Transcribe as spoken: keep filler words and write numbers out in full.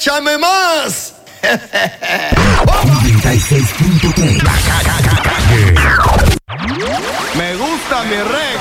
¡Échame más! noventa y seis punto tres. Me gusta mi rey.